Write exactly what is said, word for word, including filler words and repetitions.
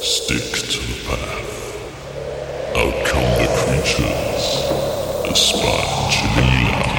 Stick to the path. Out come the creatures. The spot Cholula.